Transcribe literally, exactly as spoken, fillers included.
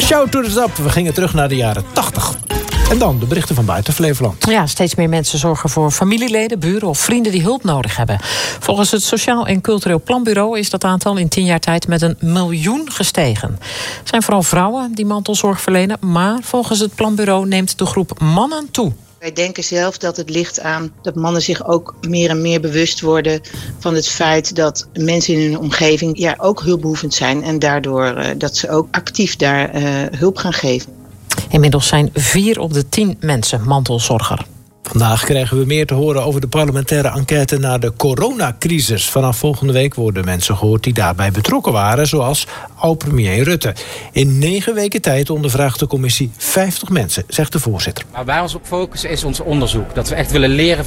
Shout to the top. We gingen terug naar de jaren tachtig. En dan de berichten van buiten Flevoland. Ja, steeds meer mensen zorgen voor familieleden, buren of vrienden die hulp nodig hebben. Volgens het Sociaal en Cultureel Planbureau is dat aantal in tien jaar tijd met een miljoen gestegen. Het zijn vooral vrouwen die mantelzorg verlenen, maar volgens het planbureau neemt de groep mannen toe. Wij denken zelf dat het ligt aan dat mannen zich ook meer en meer bewust worden van het feit dat mensen in hun omgeving ja, ook hulpbehoevend zijn en daardoor uh, dat ze ook actief daar uh, hulp gaan geven. Inmiddels zijn vier op de tien mensen mantelzorger. Vandaag krijgen we meer te horen over de parlementaire enquête naar de coronacrisis. Vanaf volgende week worden mensen gehoord die daarbij betrokken waren, zoals oud-premier Rutte. In negen weken tijd ondervraagt de commissie vijftig mensen, zegt de voorzitter. Waar wij ons op focussen is ons onderzoek. Dat we echt willen leren